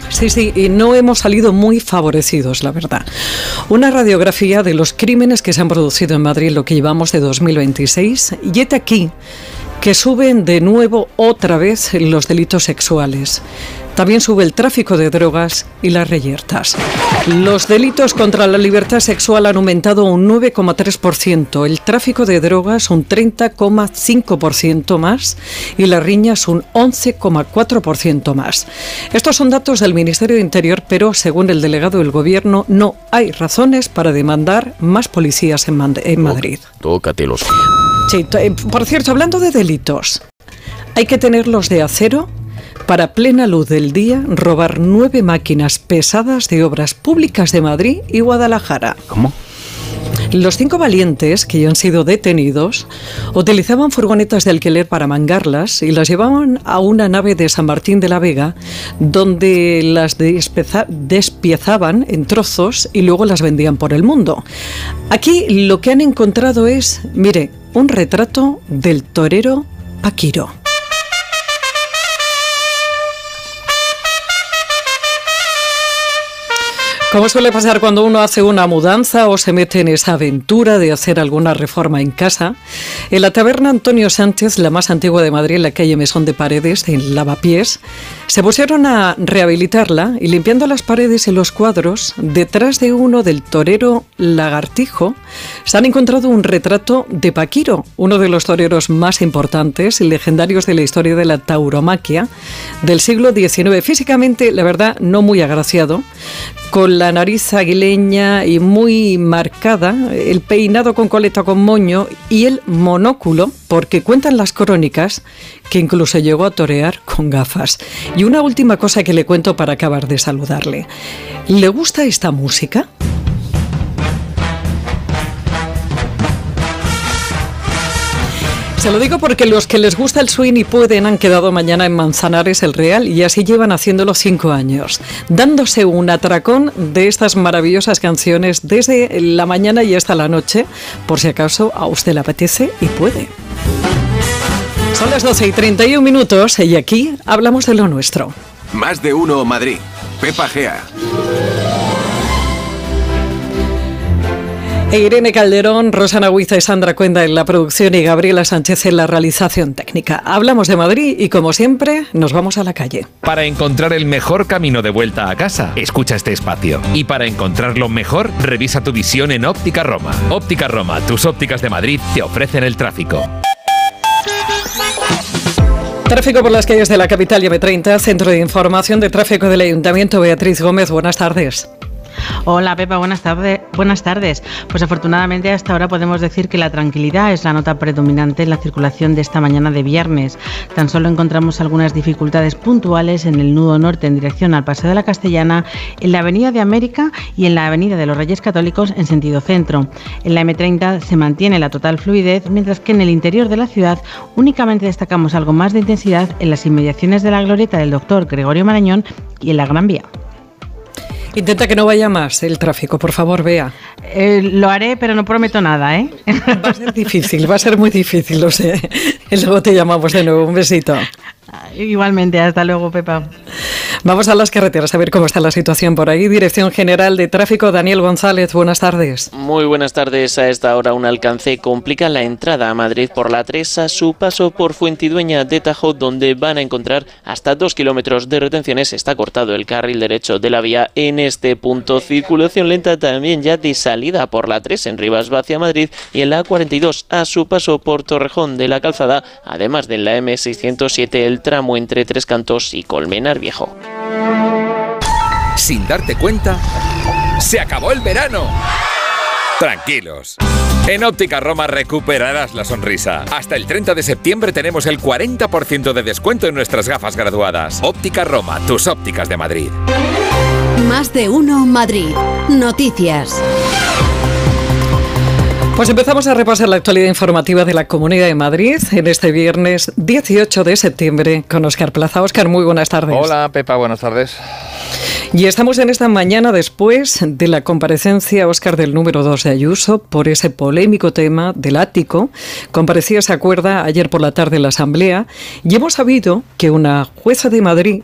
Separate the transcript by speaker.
Speaker 1: Sí, y no hemos salido muy favorecidos, la verdad. Una radiografía de los crímenes que se han producido en Madrid, lo que llevamos de 2026, y hete aquí que suben de nuevo otra vez los delitos sexuales. También sube el tráfico de drogas y las reyertas. Los delitos contra la libertad sexual han aumentado un 9,3%, el tráfico de drogas un 30,5% más y las riñas un 11,4% más. Estos son datos del Ministerio de Interior, pero según el delegado del Gobierno no hay razones para demandar más policías en Madrid.
Speaker 2: Tócatelos.
Speaker 1: Sí, por cierto, hablando de delitos, hay que tenerlos de acero para, a plena luz del día, robar 9 máquinas pesadas de obras públicas de Madrid y Guadalajara.
Speaker 2: ¿Cómo?
Speaker 1: Los 5 valientes que ya han sido detenidos utilizaban furgonetas de alquiler para mangarlas y las llevaban a una nave de San Martín de la Vega, donde las despiezaban en trozos y luego las vendían por el mundo. Aquí lo que han encontrado es, mire, un retrato del torero Paquiro. Como suele pasar cuando uno hace una mudanza o se mete en esa aventura de hacer alguna reforma en casa, en la taberna Antonio Sánchez, la más antigua de Madrid, en la calle Mesón de Paredes, en Lavapiés, se pusieron a rehabilitarla y, limpiando las paredes y los cuadros, detrás de uno del torero Lagartijo, se han encontrado un retrato de Paquiro, uno de los toreros más importantes y legendarios de la historia de la tauromaquia del siglo XIX. Físicamente, la verdad, no muy agraciado, con la nariz aguileña y muy marcada, el peinado con coleta con moño y el monóculo, porque cuentan las crónicas que incluso llegó a torear con gafas. Y una última cosa que le cuento para acabar de saludarle. ¿Le gusta esta música? Se lo digo porque los que les gusta el swing y pueden han quedado mañana en Manzanares el Real y así llevan haciéndolo 5 años, dándose un atracón de estas maravillosas canciones desde la mañana y hasta la noche, por si acaso a usted le apetece y puede. Son las 12:31 y aquí hablamos de lo nuestro.
Speaker 3: Más de uno Madrid. Pepa Gea.
Speaker 1: Irene Calderón, Rosana Huiza y Sandra Cuenda en la producción y Gabriela Sánchez en la realización técnica. Hablamos de Madrid y, como siempre, nos vamos a la calle.
Speaker 4: Para encontrar el mejor camino de vuelta a casa, escucha este espacio. Y para encontrarlo mejor, revisa tu visión en Óptica Roma. Óptica Roma, tus ópticas de Madrid, te ofrecen el tráfico.
Speaker 1: Tráfico por las calles de la capital y M30, Centro de Información de Tráfico del Ayuntamiento. Beatriz Gómez, buenas tardes.
Speaker 5: Hola Pepa, buenas tardes. Pues afortunadamente hasta ahora podemos decir que la tranquilidad es la nota predominante en la circulación de esta mañana de viernes. Tan solo encontramos algunas dificultades puntuales en el nudo norte en dirección al Paseo de la Castellana, en la Avenida de América y en la Avenida de los Reyes Católicos en sentido centro. En la M30 se mantiene la total fluidez, mientras que en el interior de la ciudad únicamente destacamos algo más de intensidad en las inmediaciones de la glorieta del Doctor Gregorio Marañón y en la Gran Vía.
Speaker 1: Intenta que no vaya más el tráfico, por favor, Bea.
Speaker 5: Lo haré, pero no prometo nada, ¿eh?
Speaker 1: Va a ser difícil, va a ser muy difícil, lo sé. Y luego te llamamos de nuevo. Un besito.
Speaker 5: Igualmente, hasta luego, Pepa.
Speaker 1: Vamos a las carreteras a ver cómo está la situación por ahí. Dirección General de Tráfico, Daniel González, buenas tardes.
Speaker 6: Muy buenas tardes. A esta hora un alcance complica la entrada a Madrid por la 3 a su paso por Fuentidueña de Tajo, donde van a encontrar hasta 2 kilómetros de retenciones. Está cortado el carril derecho de la vía en este punto. Circulación lenta también ya de salida por la 3 en Rivas hacia Madrid y en la A42 a su paso por Torrejón de la Calzada, además de la M607 el tramo entre Tres Cantos y Colmenar Viejo.
Speaker 7: Sin darte cuenta, ¡se acabó el verano! Tranquilos. En Óptica Roma recuperarás la sonrisa. Hasta el 30 de septiembre tenemos el 40% de descuento en nuestras gafas graduadas. Óptica Roma, tus ópticas de Madrid.
Speaker 8: Más de uno Madrid. Noticias.
Speaker 1: Pues empezamos a repasar la actualidad informativa de la Comunidad de Madrid en este viernes 18 de septiembre con Óscar Plaza. Óscar, muy buenas tardes.
Speaker 9: Hola, Pepa, buenas tardes.
Speaker 1: Y estamos en esta mañana después de la comparecencia, Óscar, del número 2 de Ayuso por ese polémico tema del ático. Comparecía, se acuerda, ayer por la tarde en la Asamblea y hemos sabido que una jueza de Madrid